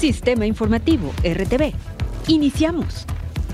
Sistema Informativo RTV. Iniciamos.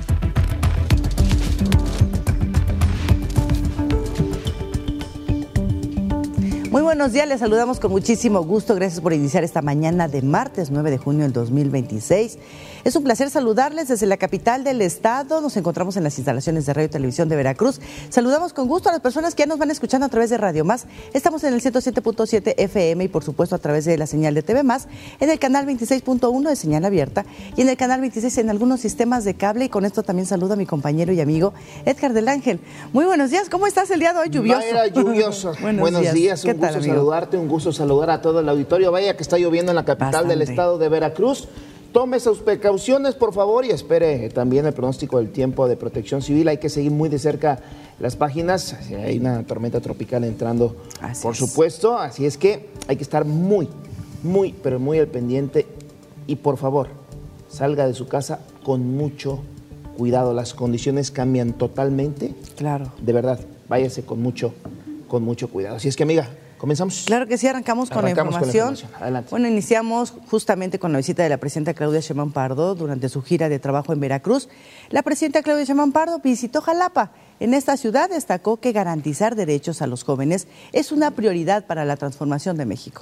Muy buenos días, les saludamos con muchísimo gusto. Gracias por iniciar esta mañana de martes 9 de junio del 2026. Es un placer saludarles desde la capital del estado. Nos encontramos en las instalaciones de Radio y Televisión de Veracruz. Saludamos con gusto a las personas que ya nos van escuchando a través de Radio Más. Estamos en el 107.7 FM y por supuesto a través de la señal de TV Más, en el canal 26.1 de señal abierta y en el canal 26 en algunos sistemas de cable. Y con esto también saludo a mi compañero y amigo Edgar del Ángel. Muy buenos días, ¿cómo estás el día de hoy? Lluvioso. Mayra, lluvioso. Buenos días. Un gusto saludarte, un gusto saludar a todo el auditorio. Vaya que está lloviendo en la capital del estado de Veracruz. Tome sus precauciones, por favor, y espere también el pronóstico del tiempo de Protección Civil. Hay que seguir muy de cerca las páginas. Hay una tormenta tropical entrando, por supuesto. Así es que hay que estar muy al pendiente. Y por favor, salga de su casa con mucho cuidado. Las condiciones cambian totalmente. Claro. De verdad, váyase con mucho cuidado. Así es que, amiga, ¿comenzamos? Claro que sí, arrancamos con la información. Adelante. Bueno, iniciamos justamente con la visita de la presidenta Claudia Sheinbaum Pardo durante su gira de trabajo en Veracruz. La presidenta Claudia Sheinbaum Pardo visitó Jalapa. En esta ciudad destacó que garantizar derechos a los jóvenes es una prioridad para la transformación de México.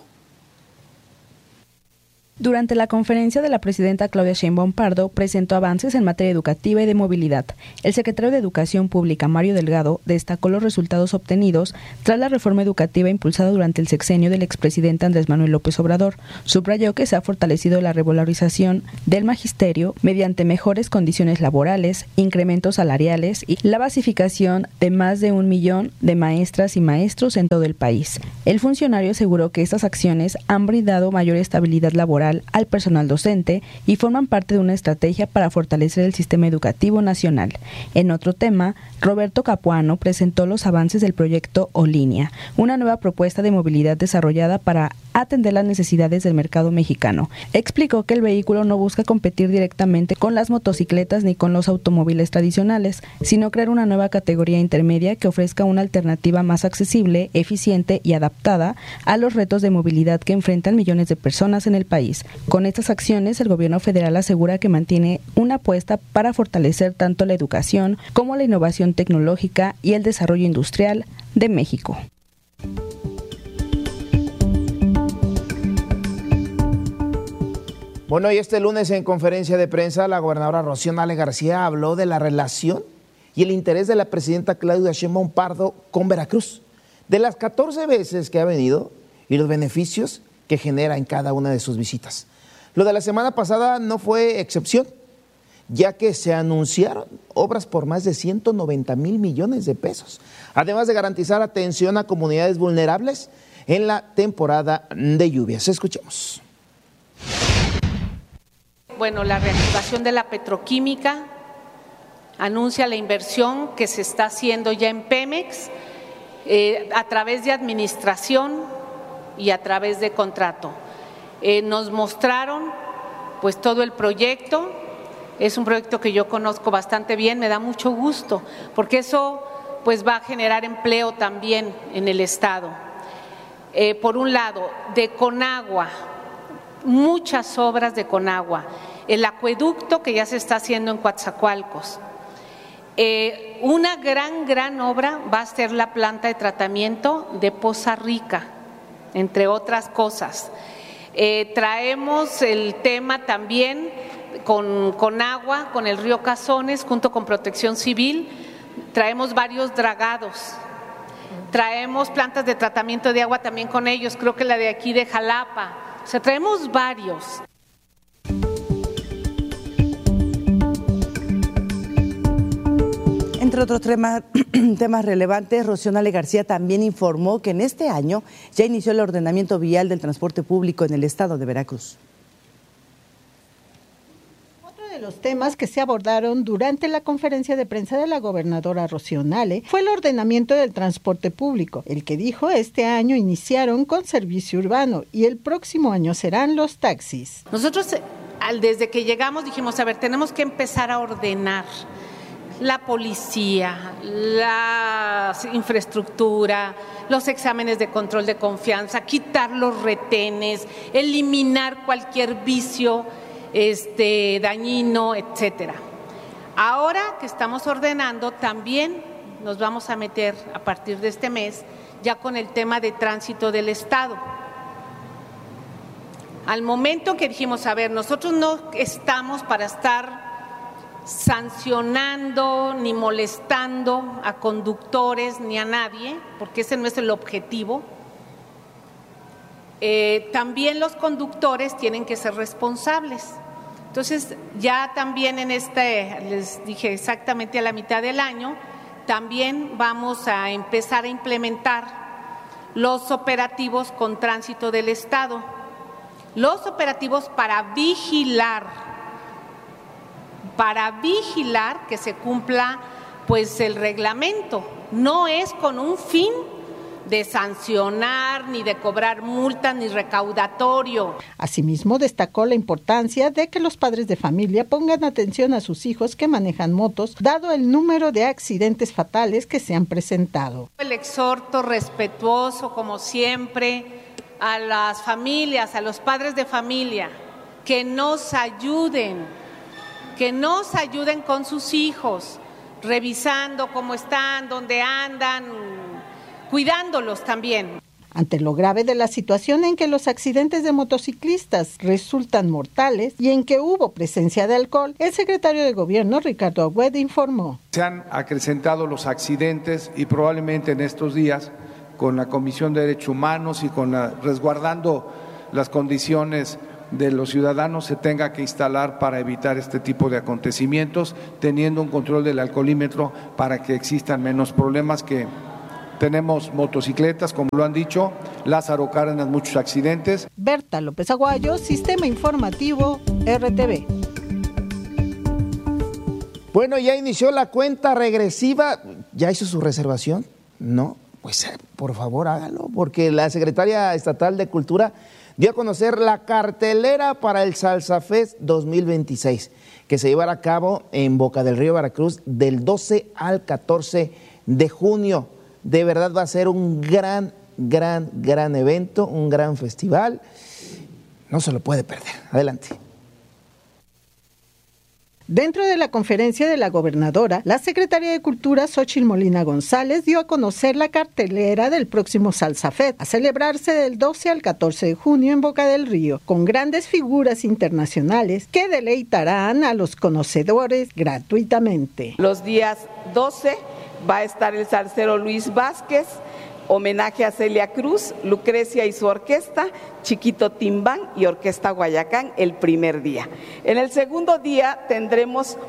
Durante la conferencia de la presidenta Claudia Sheinbaum Pardo presentó avances en materia educativa y de movilidad. El secretario de Educación Pública, Mario Delgado, destacó los resultados obtenidos tras la reforma educativa impulsada durante el sexenio del expresidente Andrés Manuel López Obrador. Subrayó que se ha fortalecido la revalorización del magisterio mediante mejores condiciones laborales, incrementos salariales y la basificación de más de 1 millón de maestras y maestros en todo el país. El funcionario aseguró que estas acciones han brindado mayor estabilidad laboral al personal docente y forman parte de una estrategia para fortalecer el sistema educativo nacional. En otro tema, Roberto Capuano presentó los avances del proyecto O-Línea, una nueva propuesta de movilidad desarrollada para atender las necesidades del mercado mexicano. Explicó que el vehículo no busca competir directamente con las motocicletas ni con los automóviles tradicionales, sino crear una nueva categoría intermedia que ofrezca una alternativa más accesible, eficiente y adaptada a los retos de movilidad que enfrentan millones de personas en el país. Con estas acciones, el gobierno federal asegura que mantiene una apuesta para fortalecer tanto la educación como la innovación tecnológica y el desarrollo industrial de México. Bueno, y este lunes en conferencia de prensa, la gobernadora Rocío Nale García habló de la relación y el interés de la presidenta Claudia Sheinbaum Pardo con Veracruz, de las 14 veces que ha venido y los beneficios que genera en cada una de sus visitas. Lo de la semana pasada no fue excepción, ya que se anunciaron obras por más de 190,000 millones de pesos, además de garantizar atención a comunidades vulnerables en la temporada de lluvias. Escuchemos. Bueno, la reactivación de la petroquímica anuncia la inversión que se está haciendo ya en Pemex a través de administración y a través de contrato. Nos mostraron pues todo el proyecto. Es un proyecto que yo conozco bastante bien, me da mucho gusto, porque eso pues va a generar empleo también en el estado. Por un lado, de Conagua, muchas obras de Conagua, el acueducto que ya se está haciendo en Coatzacoalcos. Una gran obra va a ser la planta de tratamiento de Poza Rica, entre otras cosas. Traemos el tema también con agua, con el río Cazones, junto con Protección Civil. Traemos varios dragados. Traemos plantas de tratamiento de agua también con ellos, creo que la de aquí de Jalapa. O sea, traemos varios. Entre otros temas relevantes, Rocío Nale García también informó que en este año ya inició el ordenamiento vial del transporte público en el estado de Veracruz. Otro de los temas que se abordaron durante la conferencia de prensa de la gobernadora Rocío Nale fue el ordenamiento del transporte público, el que dijo este año iniciaron con servicio urbano y el próximo año serán los taxis. Nosotros desde que llegamos dijimos, a ver, tenemos que empezar a ordenar la policía, la infraestructura, los exámenes de control de confianza, quitar los retenes, eliminar cualquier vicio dañino, etcétera. Ahora que estamos ordenando, también nos vamos a meter a partir de este mes ya con el tema de tránsito del Estado. Al momento que dijimos, a ver, nosotros no estamos para estar sancionando ni molestando a conductores ni a nadie, porque ese no es el objetivo. También los conductores tienen que ser responsables. Entonces, ya también les dije exactamente a la mitad del año, también vamos a empezar a implementar los operativos con tránsito del Estado. Los operativos para vigilar que se cumpla pues el reglamento. No es con un fin de sancionar, ni de cobrar multas, ni recaudatorio. Asimismo, destacó la importancia de que los padres de familia pongan atención a sus hijos que manejan motos, dado el número de accidentes fatales que se han presentado. El exhorto respetuoso, como siempre, a las familias, a los padres de familia, que nos ayuden con sus hijos, revisando cómo están, dónde andan, cuidándolos también. Ante lo grave de la situación en que los accidentes de motociclistas resultan mortales y en que hubo presencia de alcohol, el secretario de Gobierno, Ricardo Agüed, informó. Se han acrecentado los accidentes y probablemente en estos días, con la Comisión de Derechos Humanos y resguardando las condiciones de los ciudadanos, se tenga que instalar para evitar este tipo de acontecimientos, teniendo un control del alcoholímetro para que existan menos problemas. Que tenemos motocicletas, como lo han dicho, Lázaro Cárdenas, muchos accidentes. Berta López Aguayo, Sistema Informativo, RTV. Bueno, ya inició la cuenta regresiva. ¿Ya hizo su reservación? No, pues por favor hágalo, porque la secretaria estatal de Cultura dio a conocer la cartelera para el Salsa Fest 2026, que se llevará a cabo en Boca del Río, Veracruz, del 12 al 14 de junio. De verdad va a ser un gran evento, un gran festival. No se lo puede perder. Adelante. Dentro de la conferencia de la gobernadora, la secretaria de Cultura, Xóchitl Molina González, dio a conocer la cartelera del próximo Salsa Fest, a celebrarse del 12 al 14 de junio en Boca del Río, con grandes figuras internacionales que deleitarán a los conocedores gratuitamente. Los días 12 va a estar el salsero Luis Vázquez, homenaje a Celia Cruz, Lucrecia y su orquesta, Chiquito Timbán y Orquesta Guayacán el primer día. En el segundo día tendremos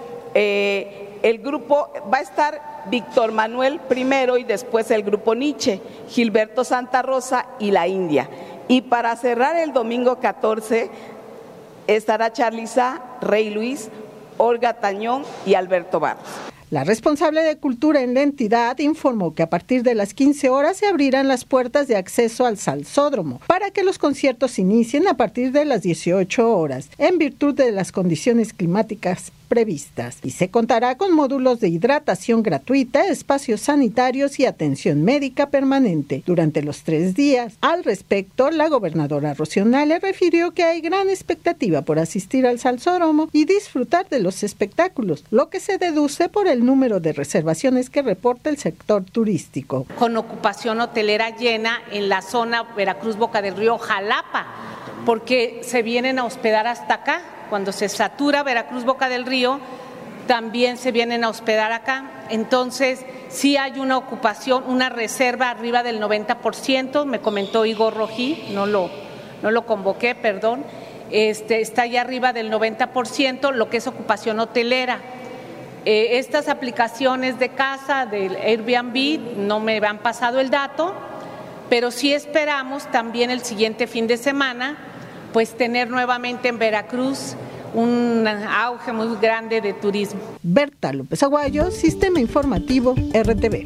el grupo, va a estar Víctor Manuel primero y después el grupo Nietzsche, Gilberto Santa Rosa y La India. Y para cerrar el domingo 14 estará Charliza, Rey Luis, Olga Tañón y Alberto Barros. La responsable de Cultura en la entidad informó que a partir de las 15 horas se abrirán las puertas de acceso al Salsódromo para que los conciertos inicien a partir de las 18 horas, en virtud de las condiciones climáticas previstas, y se contará con módulos de hidratación gratuita, espacios sanitarios y atención médica permanente durante los 3 días. Al respecto, la gobernadora Rocío Nale refirió que hay gran expectativa por asistir al Salsódromo y disfrutar de los espectáculos, lo que se deduce por el número de reservaciones que reporta el sector turístico. Con ocupación hotelera llena en la zona Veracruz, Boca del Río, Jalapa, porque se vienen a hospedar hasta acá. Cuando se satura Veracruz, Boca del Río, también se vienen a hospedar acá. Entonces, sí hay una ocupación, una reserva arriba del 90%, me comentó Igor Rojí, no lo convoqué, perdón, está ya arriba del 90%, lo que es ocupación hotelera. Estas aplicaciones de casa, del Airbnb, no me han pasado el dato, pero sí esperamos también el siguiente fin de semana pues tener nuevamente en Veracruz un auge muy grande de turismo. Berta López Aguayo, Sistema Informativo, RTV.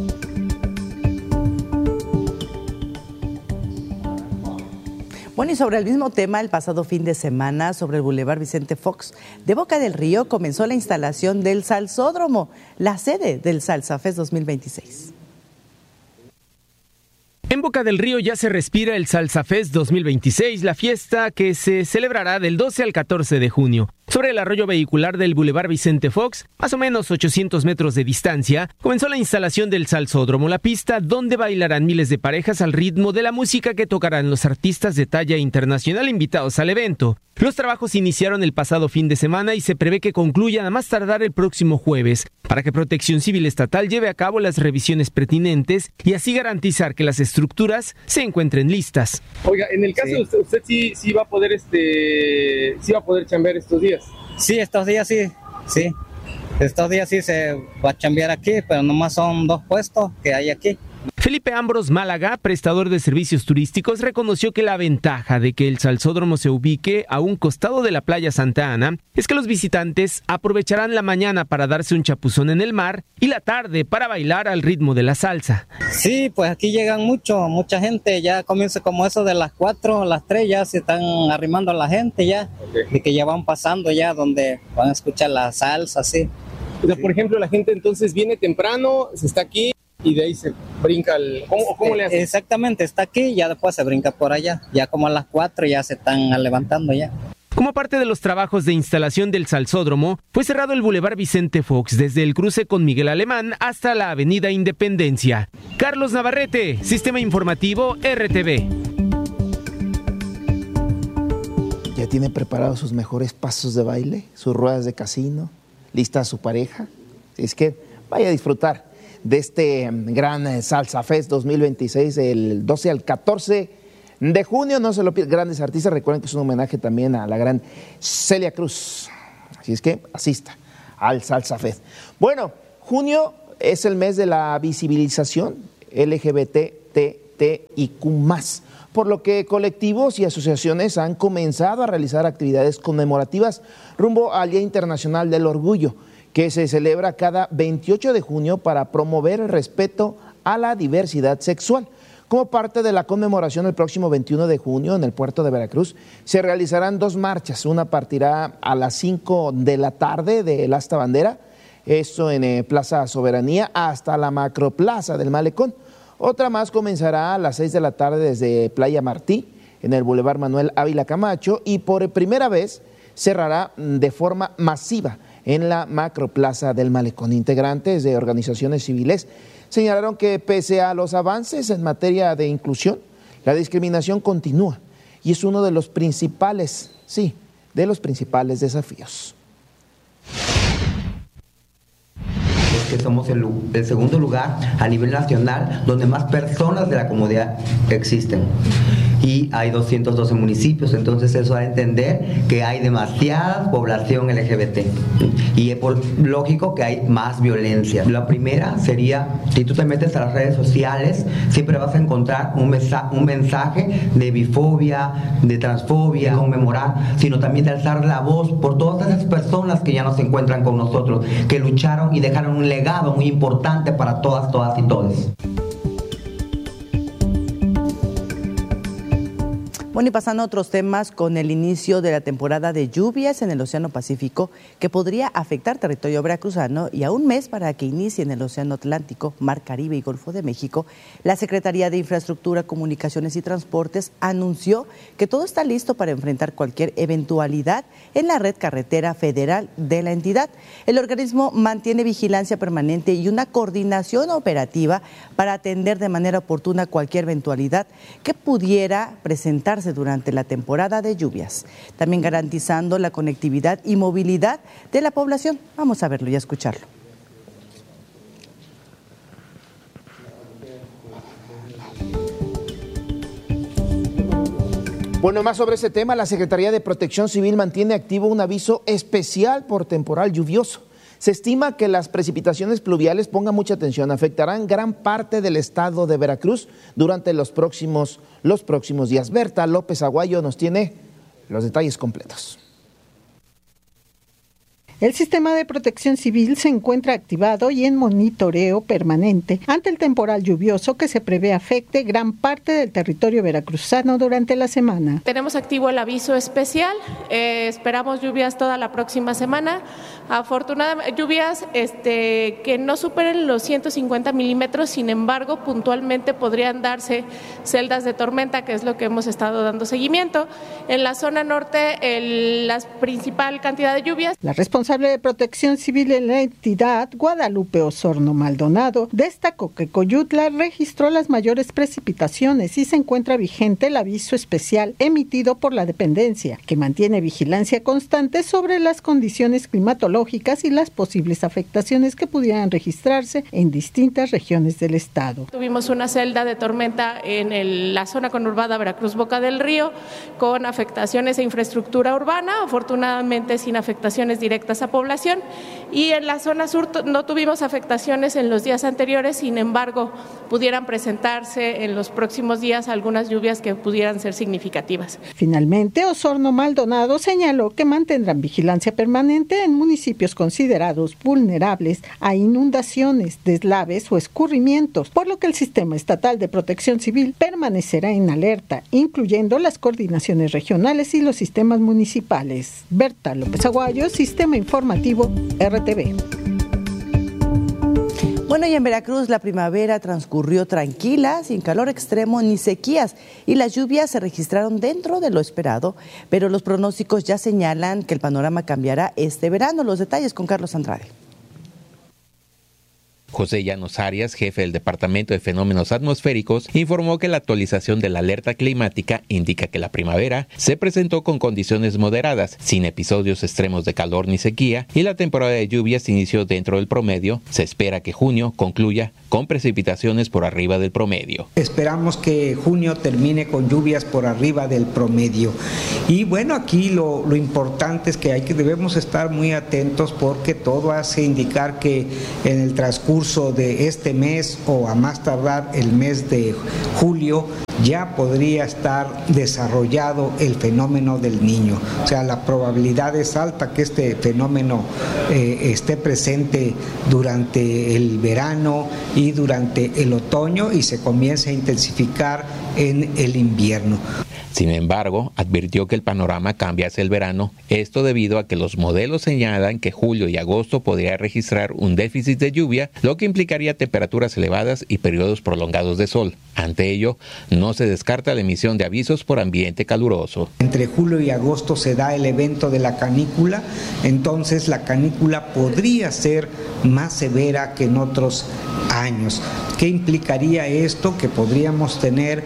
Bueno, y sobre el mismo tema, el pasado fin de semana, sobre el Boulevard Vicente Fox de Boca del Río, comenzó la instalación del Salsódromo, la sede del Salsa Fest 2026. En Boca del Río ya se respira el Salsa Fest 2026, la fiesta que se celebrará del 12 al 14 de junio. Sobre el arroyo vehicular del Boulevard Vicente Fox, más o menos 800 metros de distancia, comenzó la instalación del Salsódromo, la pista donde bailarán miles de parejas al ritmo de la música que tocarán los artistas de talla internacional invitados al evento. Los trabajos iniciaron el pasado fin de semana y se prevé que concluyan a más tardar el próximo jueves, para que Protección Civil Estatal lleve a cabo las revisiones pertinentes y así garantizar que las estructuras se encuentren listas. Oiga, en el caso de usted sí va a poder sí va a poder chambear estos días. Sí, estos días sí. Estos días sí se va a chambear aquí, pero nomás son 2 puestos que hay aquí. Felipe Ambros Málaga, prestador de servicios turísticos, reconoció que la ventaja de que el Salsódromo se ubique a un costado de la playa Santa Ana es que los visitantes aprovecharán la mañana para darse un chapuzón en el mar y la tarde para bailar al ritmo de la salsa. Sí, pues aquí llegan mucha gente, ya comienza como eso de las 4, las 3, ya se están arrimando a la gente ya, y que ya van pasando ya donde van a escuchar la salsa, sí. O sea, por ejemplo, la gente entonces viene temprano, se está aquí, y de ahí se brinca ¿Cómo le hace? Exactamente, está aquí y ya después se brinca por allá. Ya como a las 4 ya se están levantando ya. Como parte de los trabajos de instalación del Salsódromo, fue cerrado el Boulevard Vicente Fox desde el cruce con Miguel Alemán hasta la Avenida Independencia. Carlos Navarrete, Sistema Informativo RTV. ¿Ya tiene preparados sus mejores pasos de baile, sus ruedas de casino, lista a su pareja? Es que vaya a disfrutar de este gran Salsa Fest 2026 del 12 al 14 de junio. No se lo pierdan, grandes artistas. Recuerden que es un homenaje también a la gran Celia Cruz. Así es que asista al Salsa Fest. Bueno, junio es el mes de la visibilización LGBTTIQ+, por lo que colectivos y asociaciones han comenzado a realizar actividades conmemorativas rumbo al Día Internacional del Orgullo, que se celebra cada 28 de junio para promover el respeto a la diversidad sexual. Como parte de la conmemoración, el próximo 21 de junio en el puerto de Veracruz se realizarán 2 marchas. Una partirá a las 5 de la tarde del Asta Bandera, esto en Plaza Soberanía, hasta la Macroplaza del Malecón. Otra más comenzará a las 6 de la tarde desde Playa Martí, en el Boulevard Manuel Ávila Camacho, y por primera vez cerrará de forma masiva en la Macroplaza del Malecón. Integrantes de organizaciones civiles señalaron que pese a los avances en materia de inclusión, la discriminación continúa y es uno de los principales, desafíos. Que somos el segundo lugar a nivel nacional donde más personas de la comunidad existen. Y hay 212 municipios, entonces eso da a entender que hay demasiada población LGBT. Y es lógico que hay más violencia. La primera sería, si tú te metes a las redes sociales, siempre vas a encontrar un mensaje de bifobia, de transfobia, de conmemorar, sino también de alzar la voz por todas esas personas que ya no se encuentran con nosotros, que lucharon y dejaron un legado muy importante para todas y todos. Bueno, y pasando a otros temas, con el inicio de la temporada de lluvias en el Océano Pacífico, que podría afectar territorio veracruzano, y a un mes para que inicie en el Océano Atlántico, Mar Caribe y Golfo de México, la Secretaría de Infraestructura, Comunicaciones y Transportes anunció que todo está listo para enfrentar cualquier eventualidad en la red carretera federal de la entidad. El organismo mantiene vigilancia permanente y una coordinación operativa para atender de manera oportuna cualquier eventualidad que pudiera presentarse durante la temporada de lluvias, también garantizando la conectividad y movilidad de la población. Vamos a verlo y a escucharlo. Bueno, más sobre ese tema, la Secretaría de Protección Civil mantiene activo un aviso especial por temporal lluvioso. Se estima que las precipitaciones pluviales, pongan mucha atención, afectarán gran parte del estado de Veracruz durante los próximos días. Berta López Aguayo nos tiene los detalles completos. El sistema de protección civil se encuentra activado y en monitoreo permanente ante el temporal lluvioso que se prevé afecte gran parte del territorio veracruzano durante la semana. Tenemos activo el aviso especial, esperamos lluvias toda la próxima semana. Afortunadamente, lluvias que no superen los 150 milímetros, sin embargo, puntualmente podrían darse celdas de tormenta, que es lo que hemos estado dando seguimiento. En la zona norte, la principal cantidad de lluvias. La responsable de protección civil en la entidad, Guadalupe Osorno Maldonado, destacó que Coyutla registró las mayores precipitaciones y se encuentra vigente el aviso especial emitido por la dependencia, que mantiene vigilancia constante sobre las condiciones climatológicas y las posibles afectaciones que pudieran registrarse en distintas regiones del estado. Tuvimos una celda de tormenta en la zona conurbada Veracruz-Boca del Río, con afectaciones a infraestructura urbana, afortunadamente sin afectaciones directas a población, y en la zona sur no tuvimos afectaciones en los días anteriores, sin embargo, pudieran presentarse en los próximos días algunas lluvias que pudieran ser significativas. Finalmente, Osorno Maldonado señaló que mantendrán vigilancia permanente en municipios considerados vulnerables a inundaciones, deslaves o escurrimientos, por lo que el Sistema Estatal de Protección Civil permanecerá en alerta, incluyendo las coordinaciones regionales y los sistemas municipales. Berta López Aguayo, Sistema Informativo, RTV. Bueno, y en Veracruz la primavera transcurrió tranquila, sin calor extremo ni sequías, y las lluvias se registraron dentro de lo esperado, pero los pronósticos ya señalan que el panorama cambiará este verano. Los detalles con Carlos Andrade. José Llanos Arias, jefe del Departamento de Fenómenos Atmosféricos, informó que la actualización de la alerta climática indica que la primavera se presentó con condiciones moderadas, sin episodios extremos de calor ni sequía, y la temporada de lluvias inició dentro del promedio. Se espera que junio concluya con precipitaciones por arriba del promedio. Esperamos que junio termine con lluvias por arriba del promedio. Y bueno, aquí lo importante es que debemos estar muy atentos, porque todo hace indicar que en el transcurso de este mes o a más tardar el mes de julio ya podría estar desarrollado el fenómeno del Niño. O sea, la probabilidad es alta que este fenómeno esté presente durante el verano y durante el otoño y se comience a intensificar en el invierno. Sin embargo, advirtió que el panorama cambia hacia el verano, esto debido a que los modelos señalan que julio y agosto podría registrar un déficit de lluvia, lo que implicaría temperaturas elevadas y periodos prolongados de sol. Ante ello, no se descarta la emisión de avisos por ambiente caluroso. Entre julio y agosto se da el evento de la canícula, entonces la canícula podría ser más severa que en otros años. ¿Qué implicaría esto? Que podríamos tener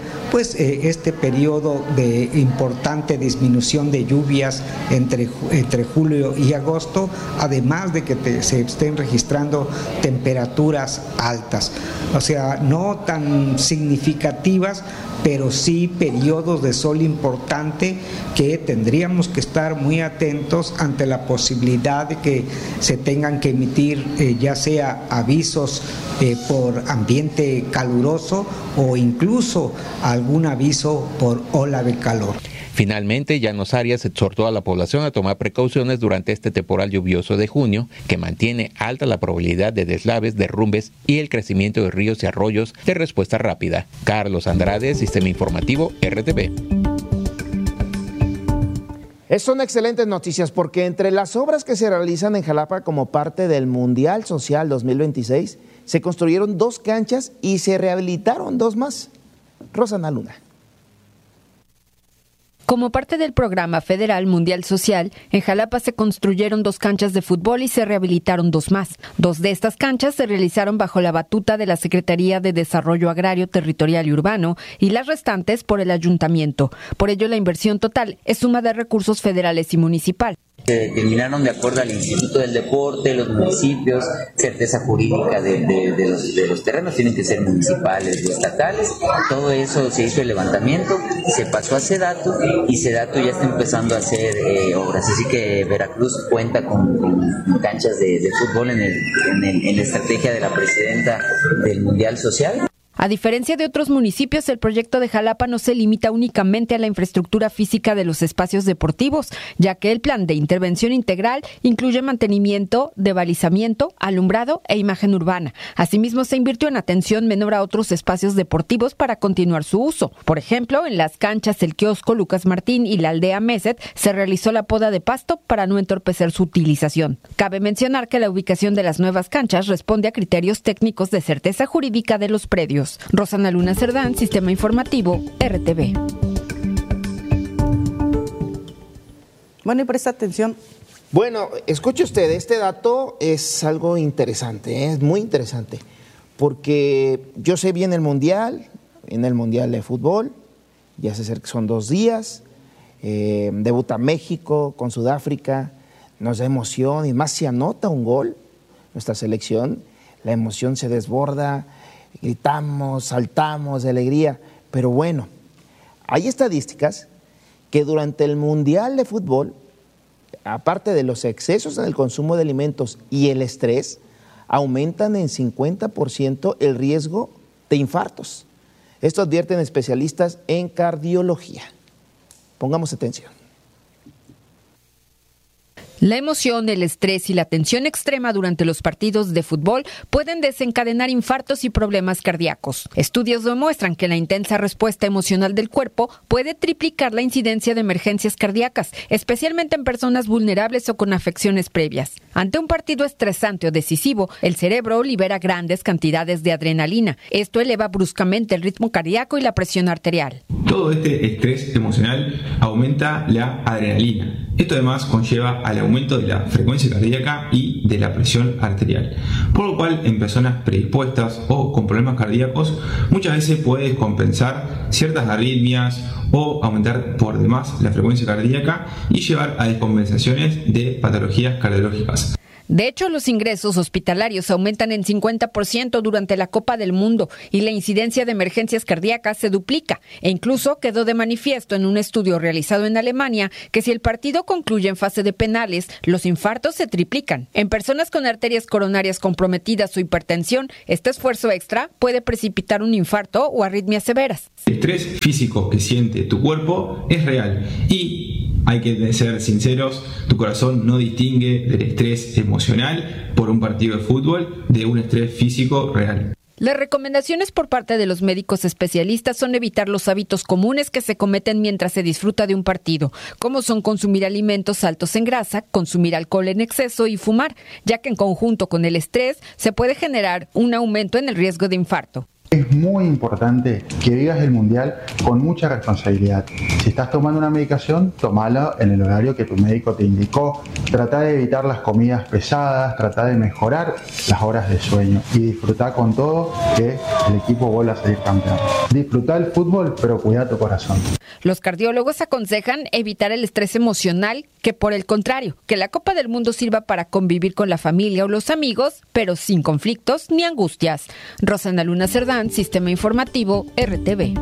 este periodo de importante disminución de lluvias entre julio y agosto, además de que se estén registrando temperaturas altas. O sea, no tan significativas, pero sí periodos de sol importante que tendríamos que estar muy atentos ante la posibilidad de que se tengan que emitir ya sea avisos por ambiente caluroso o incluso algún aviso por ola de calor. Finalmente, Llanos Arias exhortó a la población a tomar precauciones durante este temporal lluvioso de junio, que mantiene alta la probabilidad de deslaves, derrumbes y el crecimiento de ríos y arroyos de respuesta rápida. Carlos Andrade, Sistema Informativo, RTV. Son excelentes noticias, porque entre las obras que se realizan en Jalapa como parte del Mundial Social 2026, se construyeron 2 canchas y se rehabilitaron 2 más. Rosana Luna. Como parte del programa federal Mundial Social, en Jalapa se construyeron 2 canchas de fútbol y se rehabilitaron 2 más. 2 de estas canchas se realizaron bajo la batuta de la Secretaría de Desarrollo Agrario, Territorial y Urbano y las restantes por el Ayuntamiento. Por ello, la inversión total es suma de recursos federales y municipal. Se determinaron de acuerdo al Instituto del Deporte, los municipios, certeza jurídica de los terrenos, tienen que ser municipales o estatales. Todo eso se hizo el levantamiento, se pasó a SEDATU y SEDATU ya está empezando a hacer obras. Así que Veracruz cuenta con canchas de fútbol en la estrategia de la presidenta del Mundial Social. A diferencia de otros municipios, el proyecto de Jalapa no se limita únicamente a la infraestructura física de los espacios deportivos, ya que el plan de intervención integral incluye mantenimiento, balizamiento, alumbrado e imagen urbana. Asimismo, se invirtió en atención menor a otros espacios deportivos para continuar su uso. Por ejemplo, en las canchas El Kiosco, Lucas Martín y la aldea Meset se realizó la poda de pasto para no entorpecer su utilización. Cabe mencionar que la ubicación de las nuevas canchas responde a criterios técnicos de certeza jurídica de los predios. Rosana Luna Cerdán, Sistema Informativo, RTV. Bueno, y presta atención. Bueno, escuche usted, este dato es algo interesante, es muy interesante, porque yo sé bien el Mundial de fútbol, ya se acerca, son 2 días, debuta México con Sudáfrica, nos da emoción, y más si anota un gol nuestra selección, la emoción se desborda, gritamos, saltamos de alegría, pero bueno, hay estadísticas que durante el Mundial de Fútbol, aparte de los excesos en el consumo de alimentos y el estrés, aumentan en 50% el riesgo de infartos. Esto advierten especialistas en cardiología. Pongamos atención. La emoción, el estrés y la tensión extrema durante los partidos de fútbol pueden desencadenar infartos y problemas cardíacos. Estudios demuestran que la intensa respuesta emocional del cuerpo puede triplicar la incidencia de emergencias cardíacas, especialmente en personas vulnerables o con afecciones previas. Ante un partido estresante o decisivo, el cerebro libera grandes cantidades de adrenalina. Esto eleva bruscamente el ritmo cardíaco y la presión arterial. Todo este estrés emocional aumenta la adrenalina. Esto además conlleva al aumento de la frecuencia cardíaca y de la presión arterial, por lo cual en personas predispuestas o con problemas cardíacos muchas veces puede descompensar ciertas arritmias o aumentar por demás la frecuencia cardíaca y llevar a descompensaciones de patologías cardiológicas. De hecho, los ingresos hospitalarios aumentan en 50% durante la Copa del Mundo y la incidencia de emergencias cardíacas se duplica. E incluso quedó de manifiesto en un estudio realizado en Alemania que si el partido concluye en fase de penales, los infartos se triplican. En personas con arterias coronarias comprometidas o hipertensión, este esfuerzo extra puede precipitar un infarto o arritmias severas. El estrés físico que siente tu cuerpo es real y hay que ser sinceros, tu corazón no distingue del estrés emocional por un partido de fútbol de un estrés físico real. Las recomendaciones por parte de los médicos especialistas son evitar los hábitos comunes que se cometen mientras se disfruta de un partido, como son consumir alimentos altos en grasa, consumir alcohol en exceso y fumar, ya que en conjunto con el estrés se puede generar un aumento en el riesgo de infarto. Es muy importante que vivas el Mundial con mucha responsabilidad. Si estás tomando una medicación, tómala en el horario que tu médico te indicó. Trata de evitar las comidas pesadas, trata de mejorar las horas de sueño y disfruta con todo que el equipo vuelva a salir campeón. Disfruta el fútbol, pero cuida tu corazón. Los cardiólogos aconsejan evitar el estrés emocional, que por el contrario, que la Copa del Mundo sirva para convivir con la familia o los amigos, pero sin conflictos ni angustias. Rosana Luna Cerdán, Sistema Informativo, RTV.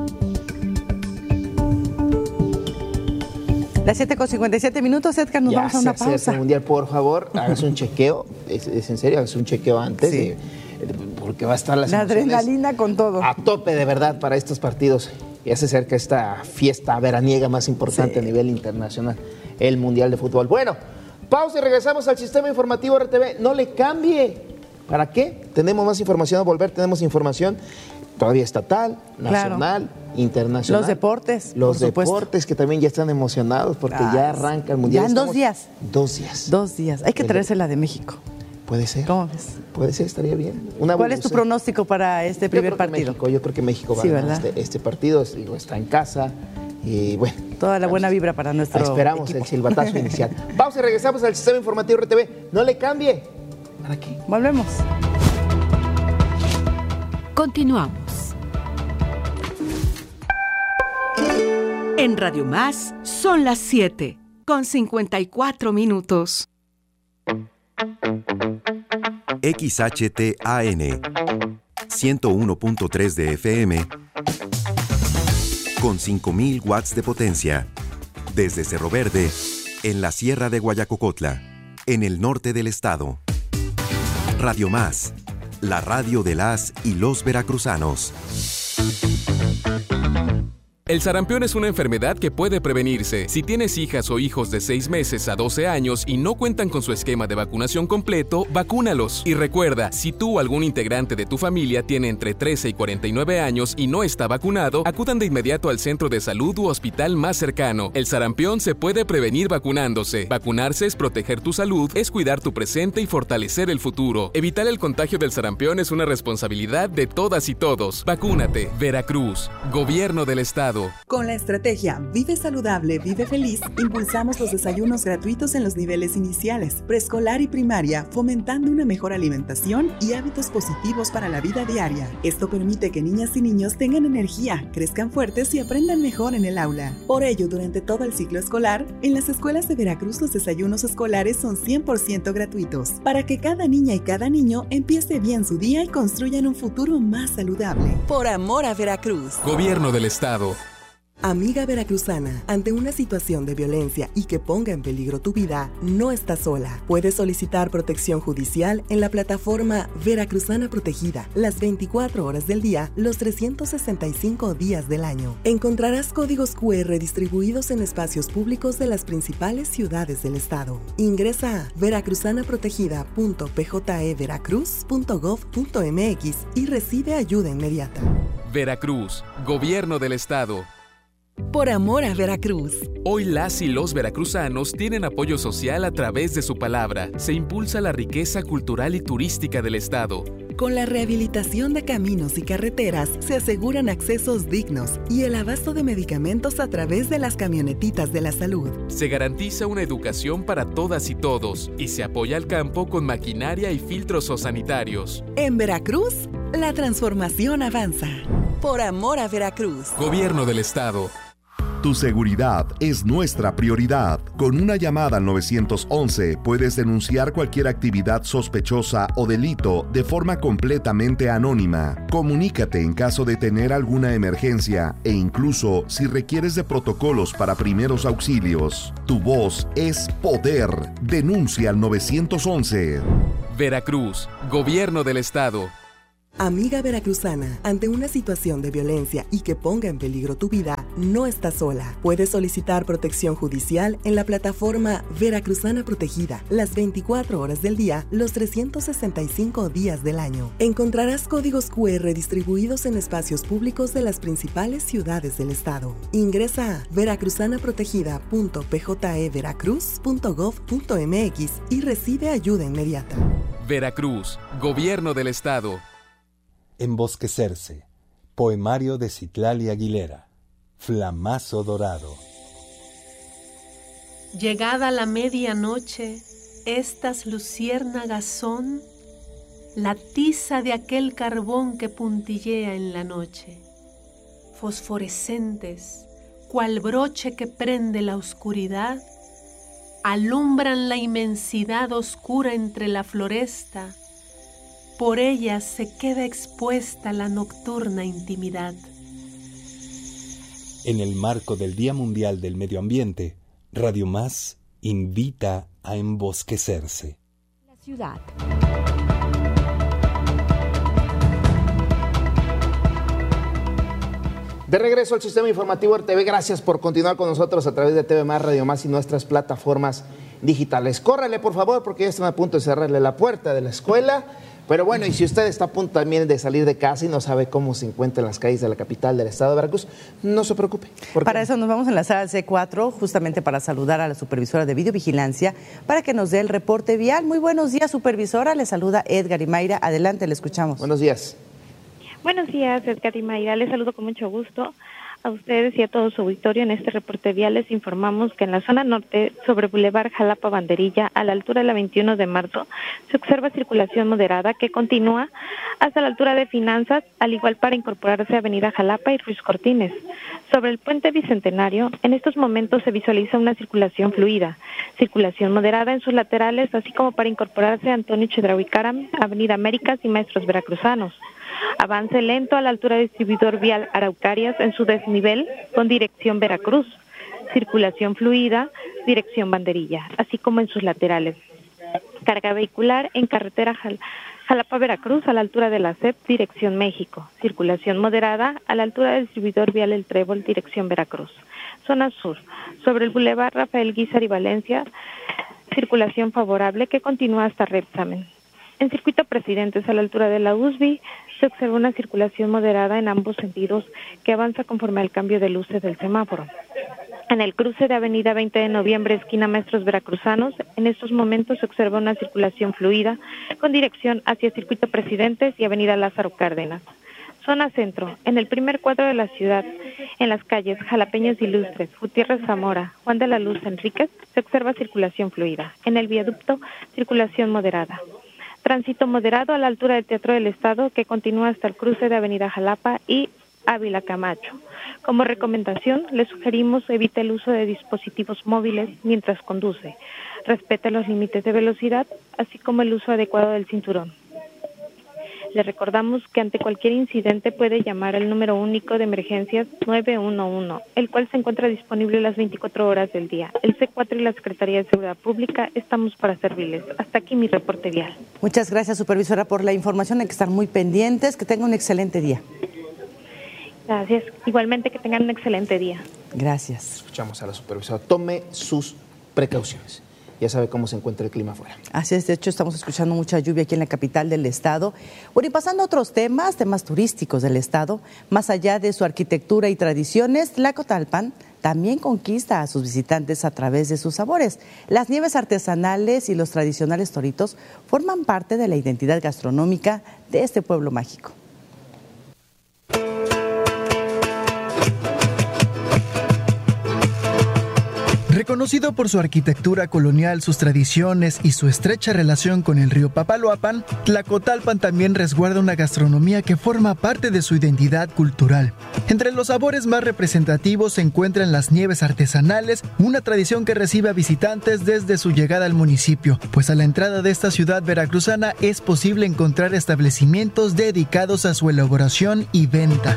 Las 7:57, Edgar, nos vamos a una pausa. Mundial, por favor, hagas un chequeo, es en serio, hagas un chequeo antes, sí, porque va a estar la adrenalina con todo. A tope de verdad para estos partidos. Ya se acerca esta fiesta veraniega más importante a nivel internacional, el Mundial de Fútbol. Bueno, pausa y regresamos al Sistema Informativo RTV. No le cambie. ¿Para qué? Tenemos más información, a volver tenemos información todavía estatal, nacional, internacional. Los deportes, los deportes que también ya están emocionados porque ya arranca el Mundial. Ya en 2 días. 2 días. 2 días. Hay que traerse la de México. Puede ser. ¿Cómo ves? Puede ser, estaría bien. ¿Cuál es tu pronóstico para este primer partido? Yo creo que México va a ganar este partido, está en casa y bueno. Toda la buena vibra para nuestro esperamos equipo. El silbatazo inicial. Vamos y regresamos al Sistema Informativo RTV. No le cambie. ¿Para qué? Volvemos. Continuamos. En Radio Más son las 7:54. XHTAN 101.3 de FM con 5,000 watts de potencia. Desde Cerro Verde, en la Sierra de Guayacocotla, en el norte del estado. Radio Más, la radio de las y los veracruzanos. El sarampión es una enfermedad que puede prevenirse. Si tienes hijas o hijos de 6 meses a 12 años y no cuentan con su esquema de vacunación completo, vacúnalos. Y recuerda, si tú o algún integrante de tu familia tiene entre 13 y 49 años y no está vacunado, acudan de inmediato al centro de salud u hospital más cercano. El sarampión se puede prevenir vacunándose. Vacunarse es proteger tu salud, es cuidar tu presente y fortalecer el futuro. Evitar el contagio del sarampión es una responsabilidad de todas y todos. Vacúnate. Veracruz. Gobierno del Estado. Con la estrategia Vive Saludable, Vive Feliz, impulsamos los desayunos gratuitos en los niveles iniciales, preescolar y primaria, fomentando una mejor alimentación y hábitos positivos para la vida diaria. Esto permite que niñas y niños tengan energía, crezcan fuertes y aprendan mejor en el aula. Por ello, durante todo el ciclo escolar, en las escuelas de Veracruz los desayunos escolares son 100% gratuitos, para que cada niña y cada niño empiece bien su día y construyan un futuro más saludable. Por amor a Veracruz. Gobierno del Estado. Amiga veracruzana, ante una situación de violencia y que ponga en peligro tu vida, no estás sola. Puedes solicitar protección judicial en la plataforma Veracruzana Protegida, las 24 horas del día, los 365 días del año. Encontrarás códigos QR distribuidos en espacios públicos de las principales ciudades del estado. Ingresa a veracruzanaprotegida.pjeveracruz.gov.mx y recibe ayuda inmediata. Veracruz. Gobierno del Estado. Por amor a Veracruz. Hoy las y los veracruzanos tienen apoyo social a través de su palabra. Se impulsa la riqueza cultural y turística del estado. Con la rehabilitación de caminos y carreteras se aseguran accesos dignos y el abasto de medicamentos a través de las camionetitas de la salud. Se garantiza una educación para todas y todos y se apoya al campo con maquinaria y filtros sanitarios. En Veracruz, la transformación avanza. Por amor a Veracruz. Gobierno del Estado. Tu seguridad es nuestra prioridad. Con una llamada al 911 puedes denunciar cualquier actividad sospechosa o delito de forma completamente anónima. Comunícate en caso de tener alguna emergencia e incluso si requieres de protocolos para primeros auxilios. Tu voz es poder. Denuncia al 911. Veracruz, Gobierno del Estado. Amiga veracruzana, ante una situación de violencia y que ponga en peligro tu vida, no estás sola. Puedes solicitar protección judicial en la plataforma Veracruzana Protegida, las 24 horas del día, los 365 días del año. Encontrarás códigos QR distribuidos en espacios públicos de las principales ciudades del estado. Ingresa a veracruzanaprotegida.pjeveracruz.gov.mx y recibe ayuda inmediata. Veracruz, Gobierno del Estado. Embosquecerse. Poemario de Citlali Aguilera. Flamazo dorado. Llegada la medianoche, estas luciérnagas son la tiza de aquel carbón que puntillea en la noche, fosforescentes, cual broche que prende la oscuridad, alumbran la inmensidad oscura entre la floresta. Por ellas se queda expuesta la nocturna intimidad. En el marco del Día Mundial del Medio Ambiente, Radio Más invita a embosquecerse. La ciudad. De regreso al Sistema Informativo RTV, gracias por continuar con nosotros a través de TV Más, Radio Más y nuestras plataformas digitales. Córrele, por favor, porque ya están a punto de cerrarle la puerta de la escuela. Pero bueno, y si usted está a punto también de salir de casa y no sabe cómo se encuentran las calles de la capital del estado de Veracruz, no se preocupe. Para eso nos vamos a enlazar al C4, justamente para saludar a la supervisora de videovigilancia, para que nos dé el reporte vial. Muy buenos días, supervisora. Le saluda Edgar y Mayra. Adelante, le escuchamos. Buenos días. Buenos días, Edgar y Mayra. Les saludo con mucho gusto a ustedes y a todo su auditorio. En este reporte vial les informamos que en la zona norte, sobre Boulevard Jalapa Banderilla, a la altura de la 21 de marzo, se observa circulación moderada que continúa hasta la altura de Finanzas, al igual para incorporarse a Avenida Jalapa y Ruiz Cortines. Sobre el puente Bicentenario, en estos momentos se visualiza una circulación fluida, circulación moderada en sus laterales, así como para incorporarse a Antonio Chedraui Caram, Avenida Américas y Maestros Veracruzanos. Avance lento a la altura del distribuidor vial Araucarias en su desnivel con dirección Veracruz. Circulación fluida, dirección Banderilla, así como en sus laterales. Carga vehicular en carretera Jalapa-Veracruz a la altura de la CEP, dirección México. Circulación moderada a la altura del distribuidor vial El Trébol, dirección Veracruz. Zona sur, sobre el bulevar Rafael Guízar y Valencia, circulación favorable que continúa hasta Repsamen. En circuito Presidentes a la altura de la USB se observa una circulación moderada en ambos sentidos que avanza conforme al cambio de luces del semáforo. En el cruce de Avenida 20 de Noviembre, esquina Maestros Veracruzanos, en estos momentos se observa una circulación fluida con dirección hacia Circuito Presidentes y Avenida Lázaro Cárdenas. Zona centro, en el primer cuadro de la ciudad, en las calles Jalapeños Ilustres, Gutiérrez Zamora, Juan de la Luz Enríquez, se observa circulación fluida. En el viaducto, circulación moderada. Tránsito moderado a la altura del Teatro del Estado que continúa hasta el cruce de Avenida Jalapa y Ávila Camacho. Como recomendación, le sugerimos evite el uso de dispositivos móviles mientras conduce. Respete los límites de velocidad, así como el uso adecuado del cinturón. Le recordamos que ante cualquier incidente puede llamar al número único de emergencias 911, el cual se encuentra disponible las 24 horas del día. El C4 y la Secretaría de Seguridad Pública estamos para servirles. Hasta aquí mi reporte vial. Muchas gracias, supervisora, por la información. Hay que estar muy pendientes. Que tenga un excelente día. Gracias. Igualmente que tengan un excelente día. Gracias. Escuchamos a la supervisora. Tome sus precauciones. Ya sabe cómo se encuentra el clima afuera. Así es, de hecho estamos escuchando mucha lluvia aquí en la capital del estado. Bueno, y pasando a otros temas turísticos del estado, más allá de su arquitectura y tradiciones, Tlacotalpan también conquista a sus visitantes a través de sus sabores. Las nieves artesanales y los tradicionales toritos forman parte de la identidad gastronómica de este pueblo mágico. Reconocido por su arquitectura colonial, sus tradiciones y su estrecha relación con el río Papaloapan, Tlacotalpan también resguarda una gastronomía que forma parte de su identidad cultural. Entre los sabores más representativos se encuentran las nieves artesanales, una tradición que recibe a visitantes desde su llegada al municipio, pues a la entrada de esta ciudad veracruzana es posible encontrar establecimientos dedicados a su elaboración y venta.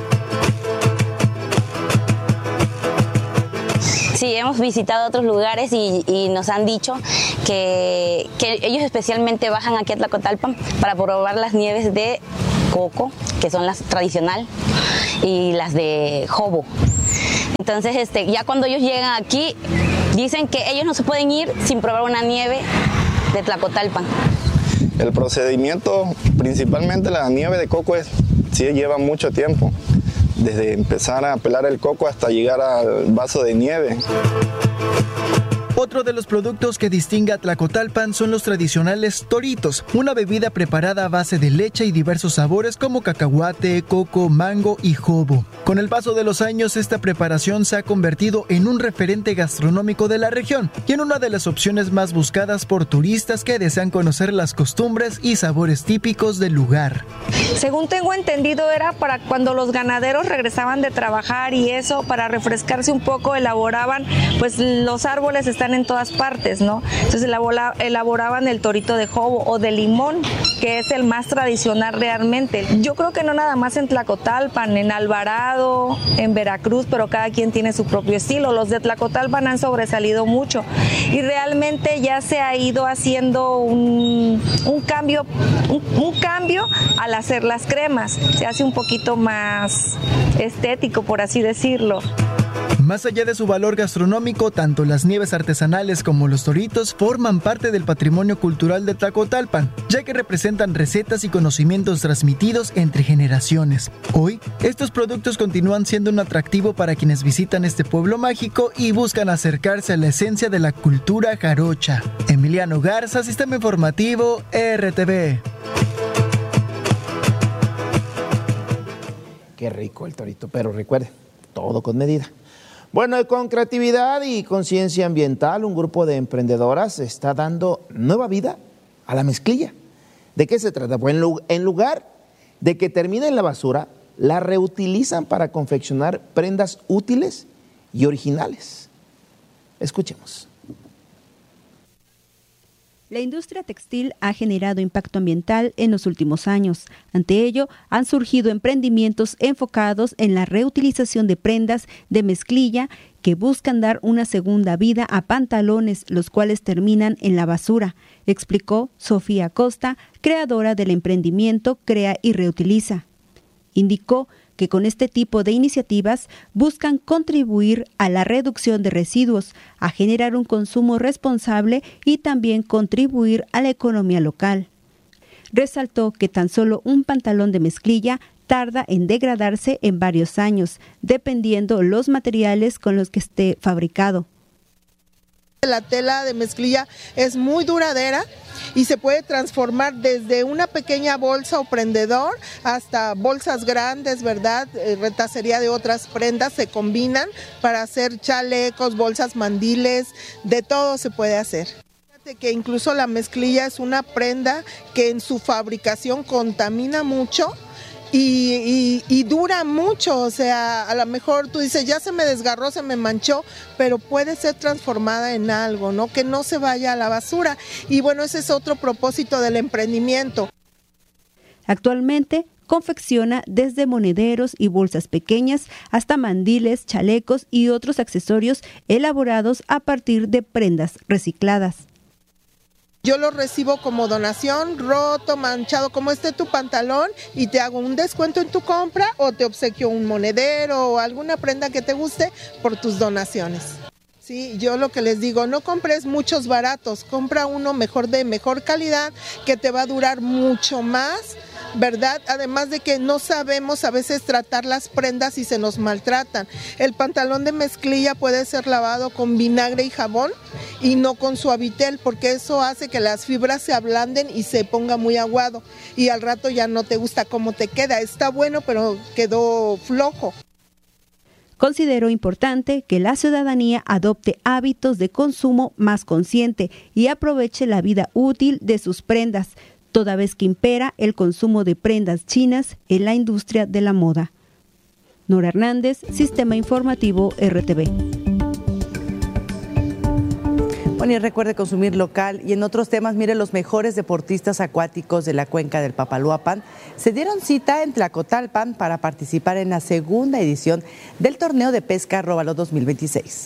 Sí, hemos visitado otros lugares y nos han dicho que ellos especialmente bajan aquí a Tlacotalpan para probar las nieves de coco, que son las tradicional, y las de jobo. Entonces, ya cuando ellos llegan aquí, dicen que ellos no se pueden ir sin probar una nieve de Tlacotalpan. El procedimiento, principalmente la nieve de coco, sí lleva mucho tiempo. Desde empezar a pelar el coco hasta llegar al vaso de nieve. Otro de los productos que distingue a Tlacotalpan son los tradicionales toritos, una bebida preparada a base de leche y diversos sabores como cacahuate, coco, mango y jobo. Con el paso de los años, esta preparación se ha convertido en un referente gastronómico de la región y en una de las opciones más buscadas por turistas que desean conocer las costumbres y sabores típicos del lugar. Según tengo entendido, era para cuando los ganaderos regresaban de trabajar y eso, para refrescarse un poco, elaboraban, pues los árboles están en todas partes, ¿no? Entonces elaboraban el torito de jobo o de limón, que es el más tradicional realmente. Yo creo que no nada más en Tlacotalpan, en Alvarado, en Veracruz, pero cada quien tiene su propio estilo. Los de Tlacotalpan han sobresalido mucho y realmente ya se ha ido haciendo un cambio al hacer las cremas. Se hace un poquito más estético, por así decirlo. Más allá de su valor gastronómico, tanto las nieves artesanales como los toritos forman parte del patrimonio cultural de Tlacotalpan, ya que representan recetas y conocimientos transmitidos entre generaciones. Hoy, estos productos continúan siendo un atractivo para quienes visitan este pueblo mágico y buscan acercarse a la esencia de la cultura jarocha. Emiliano Garza, Sistema Informativo, RTV. Qué rico el torito, pero recuerde, todo con medida. Bueno, y con creatividad y conciencia ambiental, un grupo de emprendedoras está dando nueva vida a la mezclilla. ¿De qué se trata? Pues en lugar de que termine en la basura, la reutilizan para confeccionar prendas útiles y originales. Escuchemos. La industria textil ha generado impacto ambiental en los últimos años. Ante ello, han surgido emprendimientos enfocados en la reutilización de prendas de mezclilla que buscan dar una segunda vida a pantalones, los cuales terminan en la basura, explicó Sofía Costa, creadora del emprendimiento Crea y Reutiliza. Indicó que con este tipo de iniciativas buscan contribuir a la reducción de residuos, a generar un consumo responsable y también contribuir a la economía local. Resaltó que tan solo un pantalón de mezclilla tarda en degradarse en varios años, dependiendo los materiales con los que esté fabricado. La tela de mezclilla es muy duradera y se puede transformar desde una pequeña bolsa o prendedor hasta bolsas grandes, ¿verdad? Retacería de otras prendas se combinan para hacer chalecos, bolsas, mandiles, de todo se puede hacer. Fíjate que incluso la mezclilla es una prenda que en su fabricación contamina mucho. Y dura mucho, o sea, a lo mejor tú dices, ya se me desgarró, se me manchó, pero puede ser transformada en algo, ¿no? Que no se vaya a la basura. Y bueno, ese es otro propósito del emprendimiento. Actualmente confecciona desde monederos y bolsas pequeñas hasta mandiles, chalecos y otros accesorios elaborados a partir de prendas recicladas. Yo lo recibo como donación, roto, manchado, como esté tu pantalón, y te hago un descuento en tu compra o te obsequio un monedero o alguna prenda que te guste por tus donaciones. Sí, yo lo que les digo, no compres muchos baratos, compra uno mejor de mejor calidad que te va a durar mucho más, ¿verdad? Además de que no sabemos a veces tratar las prendas y se nos maltratan. El pantalón de mezclilla puede ser lavado con vinagre y jabón y no con Suavitel, porque eso hace que las fibras se ablanden y se ponga muy aguado y al rato ya no te gusta cómo te queda. Está bueno, pero quedó flojo. Considero importante que la ciudadanía adopte hábitos de consumo más consciente y aproveche la vida útil de sus prendas, toda vez que impera el consumo de prendas chinas en la industria de la moda. Nora Hernández, Sistema Informativo RTV. Bueno, y recuerde consumir local. Y en otros temas, mire, los mejores deportistas acuáticos de la cuenca del Papaloapan se dieron cita en Tlacotalpan para participar en la segunda edición del torneo de pesca Róbalo 2026.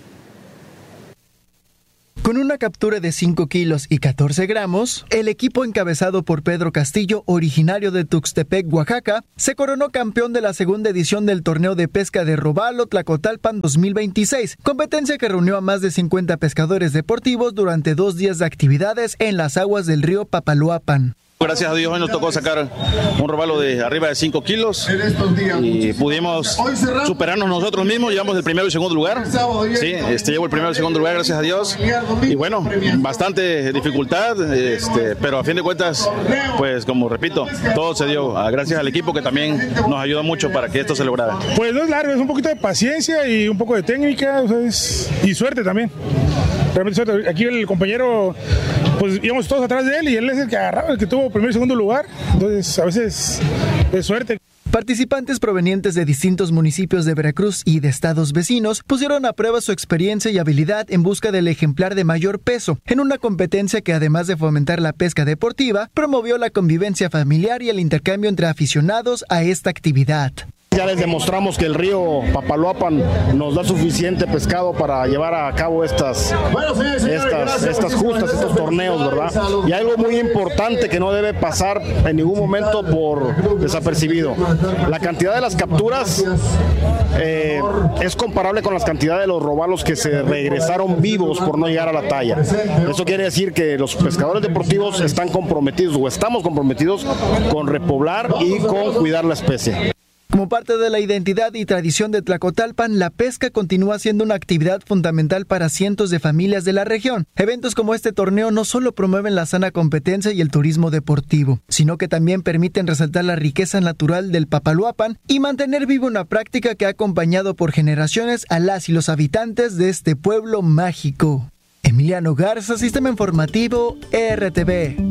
Con una captura de 5 kilos y 14 gramos, el equipo encabezado por Pedro Castillo, originario de Tuxtepec, Oaxaca, se coronó campeón de la segunda edición del torneo de pesca de Róbalo Tlacotalpan 2026, competencia que reunió a más de 50 pescadores deportivos durante 2 días de actividades en las aguas del río Papaloapan. Gracias a Dios hoy nos tocó sacar un robalo de arriba de 5 kilos y pudimos superarnos nosotros mismos, llevamos el primero y segundo lugar. Sí, llevo el primero y segundo lugar, gracias a Dios. Y bueno, bastante dificultad, pero a fin de cuentas, pues como repito, todo se dio gracias al equipo que también nos ayudó mucho para que esto se lograra. Pues no es largo, es un poquito de paciencia y un poco de técnica, o sea, y suerte también. Realmente suerte. Aquí el compañero, pues íbamos todos atrás de él y él es el que agarraba, el que tuvo primer y segundo lugar, entonces a veces es suerte. Participantes provenientes de distintos municipios de Veracruz y de estados vecinos pusieron a prueba su experiencia y habilidad en busca del ejemplar de mayor peso, en una competencia que además de fomentar la pesca deportiva, promovió la convivencia familiar y el intercambio entre aficionados a esta actividad. Ya les demostramos que el río Papaloapan nos da suficiente pescado para llevar a cabo estas justas, estos torneos, ¿verdad? Y algo muy importante que no debe pasar en ningún momento por desapercibido. La cantidad de las capturas es comparable con las cantidades de los robalos que se regresaron vivos por no llegar a la talla. Eso quiere decir que los pescadores deportivos están comprometidos o estamos comprometidos con repoblar y con cuidar la especie. Como parte de la identidad y tradición de Tlacotalpan, la pesca continúa siendo una actividad fundamental para cientos de familias de la región. Eventos como este torneo no solo promueven la sana competencia y el turismo deportivo, sino que también permiten resaltar la riqueza natural del Papaloapan y mantener viva una práctica que ha acompañado por generaciones a las y los habitantes de este pueblo mágico. Emiliano Garza, Sistema Informativo, RTV.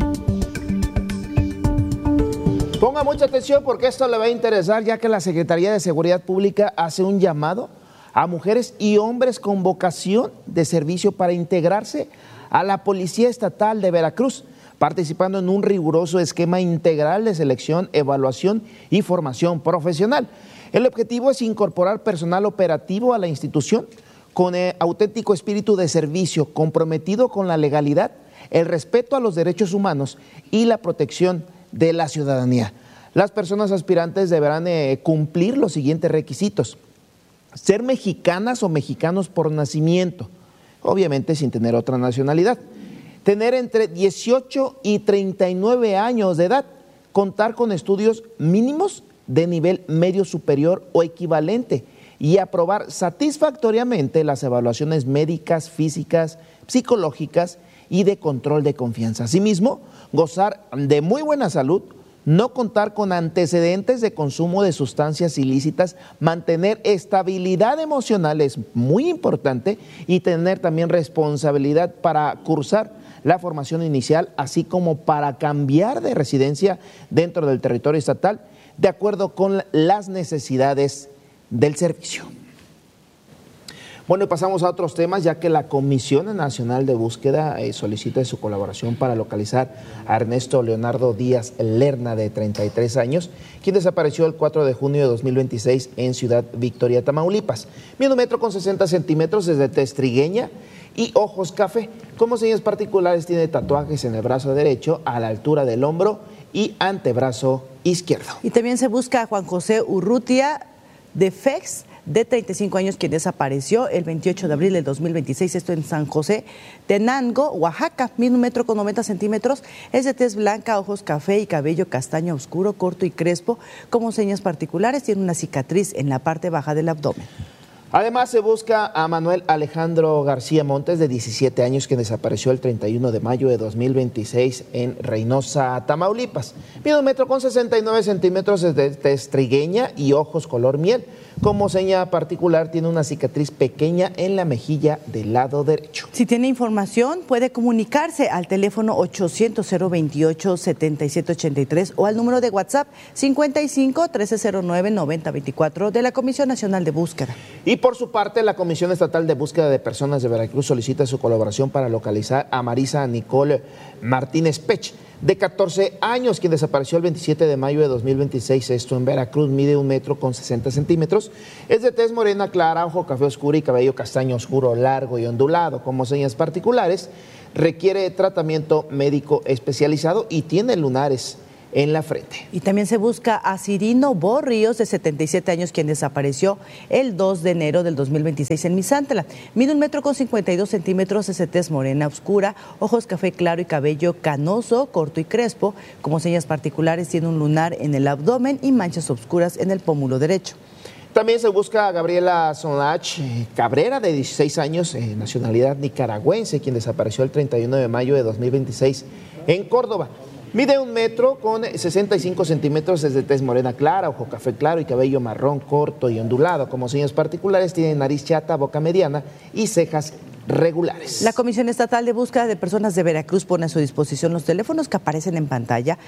Ponga mucha atención porque esto le va a interesar, ya que la Secretaría de Seguridad Pública hace un llamado a mujeres y hombres con vocación de servicio para integrarse a la Policía Estatal de Veracruz, participando en un riguroso esquema integral de selección, evaluación y formación profesional. El objetivo es incorporar personal operativo a la institución con auténtico espíritu de servicio, comprometido con la legalidad, el respeto a los derechos humanos y la protección de la ciudadanía. Las personas aspirantes deberán cumplir los siguientes requisitos: ser mexicanas o mexicanos por nacimiento, obviamente sin tener otra nacionalidad, tener entre 18 y 39 años de edad, contar con estudios mínimos de nivel medio superior o equivalente y aprobar satisfactoriamente las evaluaciones médicas, físicas, psicológicas y de control de confianza. Asimismo, gozar de muy buena salud, no contar con antecedentes de consumo de sustancias ilícitas, mantener estabilidad emocional es muy importante y tener también responsabilidad para cursar la formación inicial, así como para cambiar de residencia dentro del territorio estatal, de acuerdo con las necesidades del servicio. Bueno, y pasamos a otros temas, ya que la Comisión Nacional de Búsqueda solicita su colaboración para localizar a Ernesto Leonardo Díaz Lerna, de 33 años, quien desapareció el 4 de junio de 2026 en Ciudad Victoria, Tamaulipas. Mide 1,60 m desde tez trigueña y ojos café. Como señas particulares, tiene tatuajes en el brazo derecho a la altura del hombro y antebrazo izquierdo. Y también se busca a Juan José Urrutia de FEX, de 35 años, quien desapareció el 28 de abril del 2026, esto en San José Tenango, Oaxaca. Mide 1,90 m, es de tez blanca, ojos café y cabello castaño oscuro, corto y crespo. Como señas particulares, tiene una cicatriz en la parte baja del abdomen. Además, se busca a Manuel Alejandro García Montes, de 17 años, que desapareció el 31 de mayo de 2026 en Reynosa, Tamaulipas. Mide 1,69 m, es de tez trigueña y ojos color miel. Como seña particular, tiene una cicatriz pequeña en la mejilla del lado derecho. Si tiene información, puede comunicarse al teléfono 800-028-7783 o al número de WhatsApp 55-1309-9024 de la Comisión Nacional de Búsqueda. Y por su parte, la Comisión Estatal de Búsqueda de Personas de Veracruz solicita su colaboración para localizar a Marisa Nicole Martínez Pech, de 14 años, quien desapareció el 27 de mayo de 2026, esto en Veracruz. Mide 1,60 m, es de tez morena clara, ojo café oscuro y cabello castaño oscuro, largo y ondulado. Como señas particulares, requiere tratamiento médico especializado y tiene lunares en la frente. Y también se busca a Cirino Borríos, de 77 años, quien desapareció el 2 de enero del 2026 en Misantla. Mide 1,52 m, es de tez morena oscura, ojos café claro y cabello canoso, corto y crespo. Como señas particulares, tiene un lunar en el abdomen y manchas oscuras en el pómulo derecho. También se busca a Gabriela Sonach Cabrera, de 16 años, nacionalidad nicaragüense, quien desapareció el 31 de mayo de 2026 en Córdoba. Mide 1,65 m, es de tez morena clara, ojo café claro y cabello marrón corto y ondulado. Como señas particulares, tiene nariz chata, boca mediana y cejas regulares. La Comisión Estatal de Búsqueda de Personas de Veracruz pone a su disposición los teléfonos que aparecen en pantalla: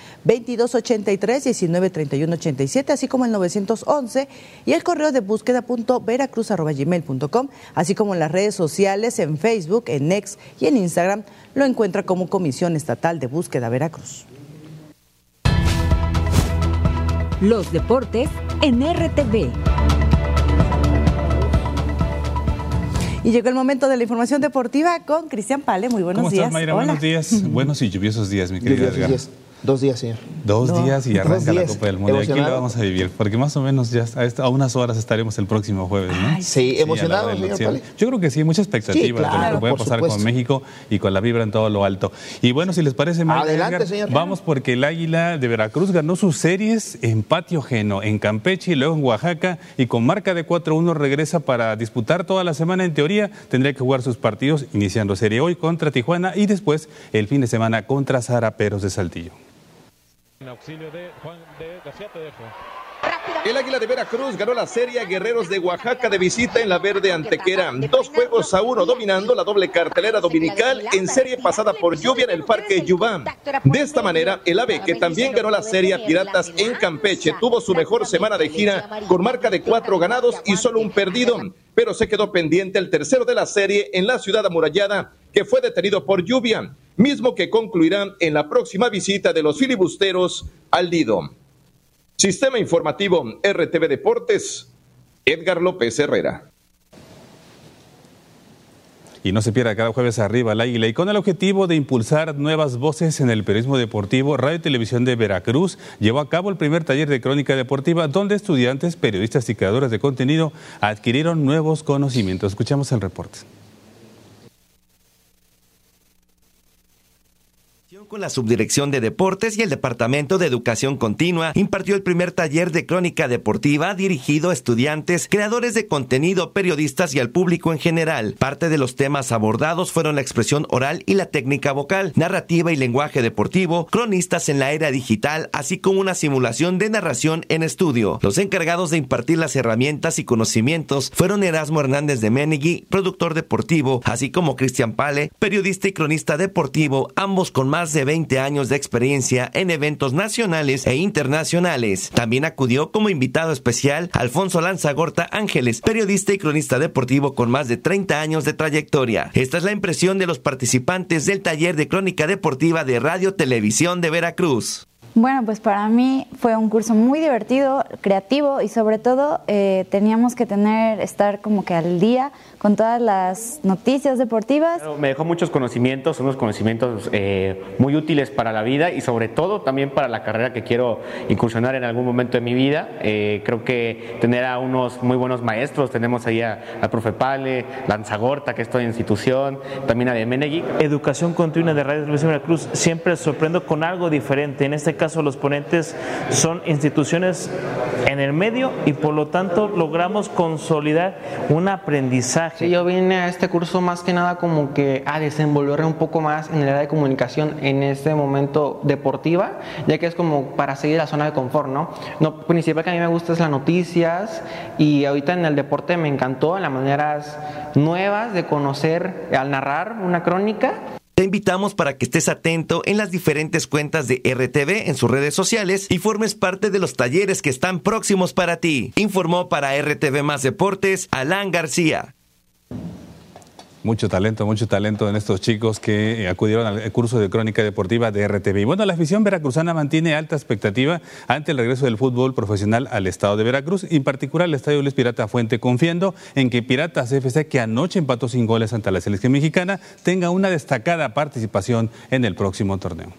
2283-193187, así como el 911, y el correo de búsqueda.veracruz@gmail.com, así como en las redes sociales, en Facebook, en X y en Instagram. Lo encuentra como Comisión Estatal de Búsqueda Veracruz. Los deportes en RTV. Y llegó el momento de la información deportiva con Cristian Pale. Muy buenos días. ¿Cómo estás, Mayra? Hola. Buenos días. Buenos y lluviosos días, mi querida Edgar. 2 días, señor. 2 días y arranca la días. Copa del Mundo. Y aquí la vamos a vivir, porque más o menos ya a unas horas estaremos el próximo jueves, ¿no? Ay, sí, emocionado, señor Pale. Yo creo que sí, mucha expectativa, sí, claro, de lo que puede pasar con México y con la vibra en todo lo alto. Y bueno, si les parece, Mayra, adelante, Edgar, señor. Vamos, porque el Águila de Veracruz ganó sus series en patio ajeno, en Campeche y luego en Oaxaca, y con marca de 4-1 regresa para disputar toda la semana. En teoría tendría que jugar sus partidos, iniciando serie hoy contra Tijuana y después el fin de semana contra Zaraperos de Saltillo. En auxilio de Juan de García, te dejo. El Águila de Veracruz ganó la serie a Guerreros de Oaxaca de visita en la Verde Antequera. 2-1 dominando la doble cartelera dominical en serie pasada por lluvia en el Parque Yubán. De esta manera, el AVE, que también ganó la serie a Piratas en Campeche, tuvo su mejor semana de gira con marca de 4 ganados y solo un perdido, pero se quedó pendiente el tercero de la serie en la ciudad amurallada, que fue detenido por lluvia, mismo que concluirán en la próxima visita de los filibusteros al Lido. Sistema Informativo RTV Deportes, Edgar López Herrera. Y no se pierda cada jueves Arriba el Águila. Y con el objetivo de impulsar nuevas voces en el periodismo deportivo, Radio y Televisión de Veracruz llevó a cabo el primer taller de crónica deportiva, donde estudiantes, periodistas y creadores de contenido adquirieron nuevos conocimientos. Escuchamos el reporte. Con la Subdirección de Deportes y el Departamento de Educación Continua, impartió el primer taller de crónica deportiva dirigido a estudiantes, creadores de contenido, periodistas y al público en general. Parte de los temas abordados fueron la expresión oral y la técnica vocal, narrativa y lenguaje deportivo, cronistas en la era digital, así como una simulación de narración en estudio. Los encargados de impartir las herramientas y conocimientos fueron Erasmo Hernández de Menegui, productor deportivo, así como Cristian Pale, periodista y cronista deportivo, ambos con más de 20 años de experiencia en eventos nacionales e internacionales. También acudió como invitado especial Alfonso Lanzagorta Ángeles, periodista y cronista deportivo con más de 30 años de trayectoria. Esta es la impresión de los participantes del taller de crónica deportiva de Radio Televisión de Veracruz. Bueno, pues para mí fue un curso muy divertido, creativo y sobre todo teníamos que estar como que al día con todas las noticias deportivas. Me dejó muchos conocimientos, unos conocimientos muy útiles para la vida y sobre todo también para la carrera que quiero incursionar en algún momento de mi vida. Creo que tener a unos muy buenos maestros, tenemos ahí al profe Pale, Lanzagorta, que estoy en institución, también a de Menegui. Educación continua de Radio Televisión Veracruz, siempre sorprendo con algo diferente. En este caso los ponentes son instituciones en el medio y por lo tanto logramos consolidar un aprendizaje. Sí, yo vine a este curso más que nada como que a desenvolverme un poco más en el área de comunicación en este momento deportiva, ya que es como para seguir la zona de confort, ¿no? Lo principal que a mí me gusta es las noticias y ahorita en el deporte me encantó las maneras nuevas de conocer al narrar una crónica. Te invitamos para que estés atento en las diferentes cuentas de RTV en sus redes sociales y formes parte de los talleres que están próximos para ti. Informó para RTV Más Deportes, Alan García. Mucho talento en estos chicos que acudieron al curso de crónica deportiva de RTV. Y bueno, la afición veracruzana mantiene alta expectativa ante el regreso del fútbol profesional al estado de Veracruz, en particular el Estadio Luis Pirata Fuente, confiando en que Piratas FC, que anoche empató sin goles ante la selección mexicana, tenga una destacada participación en el próximo torneo.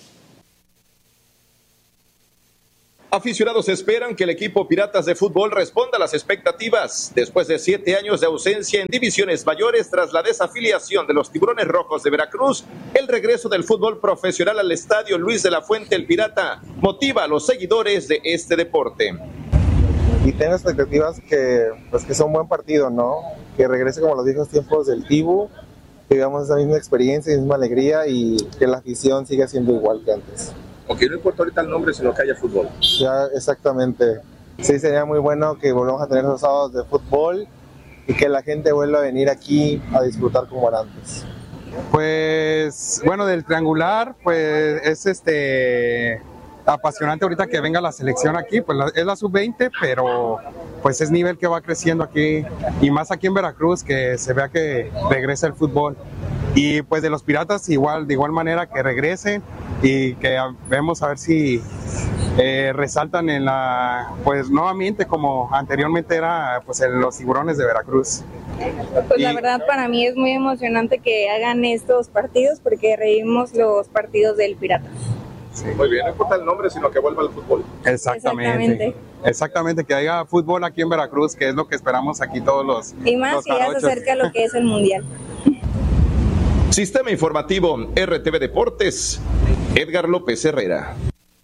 Aficionados esperan que el equipo Piratas de Fútbol responda a las expectativas después de 7 años de ausencia en divisiones mayores tras la desafiliación de los Tiburones Rojos de Veracruz. El regreso del fútbol profesional al estadio Luis de la Fuente el Pirata motiva a los seguidores de este deporte. Y tengo expectativas que sea un buen partido, ¿no? Que regrese como los viejos tiempos del Tibu, que digamos esa misma experiencia y misma alegría y que la afición siga siendo igual que antes. Ok, no importa ahorita el nombre, sino que haya fútbol. Ya, exactamente. Sí, sería muy bueno que volvamos a tener los sábados de fútbol y que la gente vuelva a venir aquí a disfrutar como era antes. Pues, bueno, del triangular, pues es apasionante ahorita que venga la selección aquí, pues es la sub-20, pero pues es nivel que va creciendo aquí y más aquí en Veracruz, que se vea que regresa el fútbol. Y pues de los Piratas de igual manera que regresen y que vemos a ver si resaltan en pues nuevamente como anteriormente era pues en los Tiburones de Veracruz. Pues la verdad para mí es muy emocionante que hagan estos partidos porque revivimos los partidos del Pirata. Sí. Muy bien, no importa el nombre, sino que vuelva al fútbol. Exactamente, que haya fútbol aquí en Veracruz, que es lo que esperamos aquí todos los y más si ya se acerca lo que es el Mundial. Sistema Informativo RTV Deportes, Edgar López Herrera.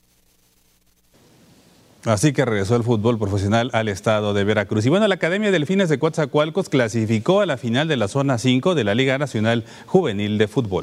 Así que regresó el fútbol profesional al estado de Veracruz. Y bueno, la Academia Delfines de Coatzacoalcos clasificó a la final de la zona 5 de la Liga Nacional Juvenil de Fútbol.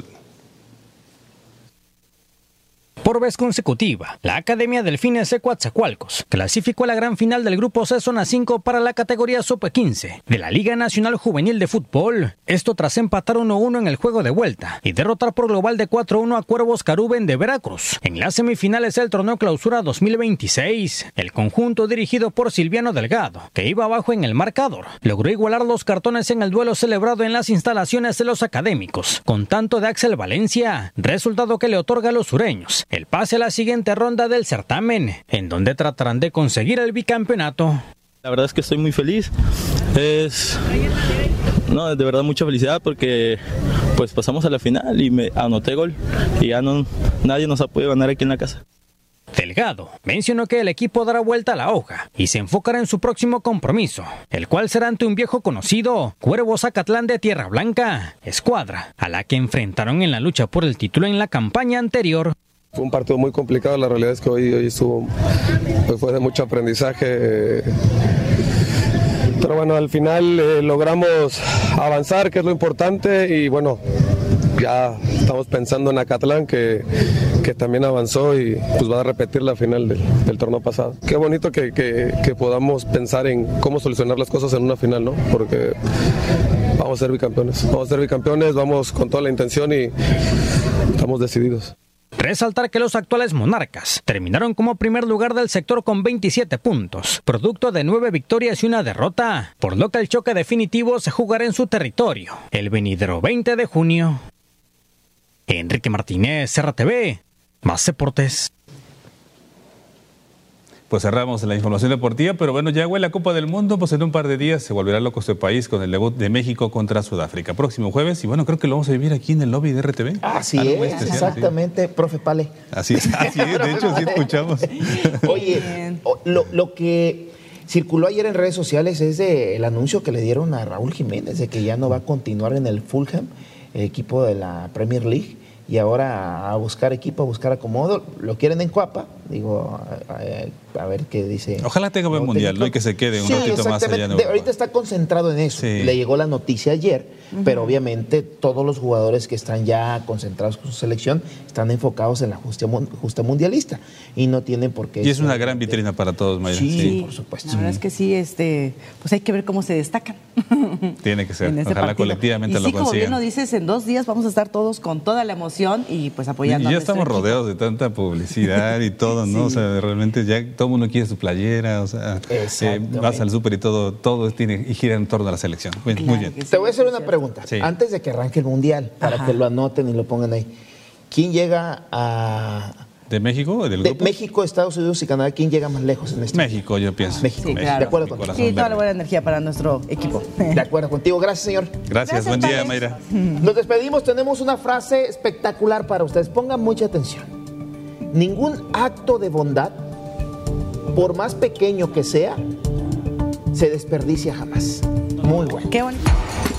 Por vez consecutiva, la Academia Delfines de Coatzacoalcos clasificó a la gran final del Grupo C Zona 5 para la categoría Sub-15 de la Liga Nacional Juvenil de Fútbol. Esto tras empatar 1-1 en el juego de vuelta y derrotar por global de 4-1 a Cuervos Caruben de Veracruz en las semifinales del torneo Clausura 2026. El conjunto dirigido por Silviano Delgado, que iba abajo en el marcador, logró igualar los cartones en el duelo celebrado en las instalaciones de los académicos, con tanto de Axel Valencia, resultado que le otorga a los sureños el pase a la siguiente ronda del certamen, en donde tratarán de conseguir el bicampeonato. La verdad es que estoy muy feliz. Es No, de verdad mucha felicidad porque pues pasamos a la final y me anoté gol y ya nadie nos ha podido ganar aquí en la casa. Delgado mencionó que el equipo dará vuelta a la hoja y se enfocará en su próximo compromiso, el cual será ante un viejo conocido, Cuervos Zacatlán de Tierra Blanca, escuadra a la que enfrentaron en la lucha por el título en la campaña anterior. Fue un partido muy complicado, la realidad es que hoy fue de mucho aprendizaje. Pero bueno, al final logramos avanzar, que es lo importante, y bueno, ya estamos pensando en Acatlán, que también avanzó y pues va a repetir la final del torneo pasado. Qué bonito que podamos pensar en cómo solucionar las cosas en una final, ¿no? Porque vamos a ser bicampeones, vamos con toda la intención y estamos decididos. Resaltar que los actuales monarcas terminaron como primer lugar del sector con 27 puntos, producto de 9 victorias y una derrota, por lo que el choque definitivo se jugará en su territorio el venidero 20 de junio. Enrique Martínez, RTV, Más Deportes. Pues cerramos la información deportiva, pero bueno, ya huele la Copa del Mundo, pues en un par de días se volverá loco este país con el debut de México contra Sudáfrica. Próximo jueves, y bueno, creo que lo vamos a vivir aquí en el lobby de RTV. Así es, exactamente, sí. Profe Pale. Así es, de hecho sí escuchamos. Oye, lo que circuló ayer en redes sociales es el anuncio que le dieron a Raúl Jiménez de que ya no va a continuar en el Fulham, el equipo de la Premier League, y ahora a buscar equipo, a buscar acomodo. Lo quieren en Cuapa, digo, a ver qué dice. Ojalá tenga buen mundial, ¿no? Y que se quede un ratito más allá en Europa. Ahorita está concentrado en eso. Sí. Le llegó la noticia ayer, pero obviamente todos los jugadores que están ya concentrados con su selección están enfocados en la justa mundialista y no tienen por qué. Y es una gran vitrina para todos, Mayra. Sí, por supuesto. La verdad es que sí, pues hay que ver cómo se destacan. Tiene que ser. Ojalá partido. Colectivamente lo consigan. Como bien lo dices, en 2 días vamos a estar todos con toda la emoción y pues apoyando. Y ya estamos rodeados de tanta publicidad y todo, ¿no? Sí. O sea, realmente ya todo el mundo quiere su playera, o sea, vas al súper y todo tiene y gira en torno a la selección. Muy bien. Te voy a hacer una pregunta. Sí. Antes de que arranque el mundial, para que lo anoten y lo pongan ahí. ¿Quién llega a ¿De México? ¿Del grupo? México, Estados Unidos y Canadá, ¿quién llega más lejos en este? México, yo pienso. México. Sí, claro. De acuerdo contigo. Sí, toda la buena energía para nuestro equipo. De acuerdo contigo. Gracias, señor. Gracias. Buen día, Mayra. Nos despedimos. Tenemos una frase espectacular para ustedes. Pongan mucha atención. Ningún acto de bondad, por más pequeño que sea, se desperdicia jamás. Muy bueno. Qué bonito.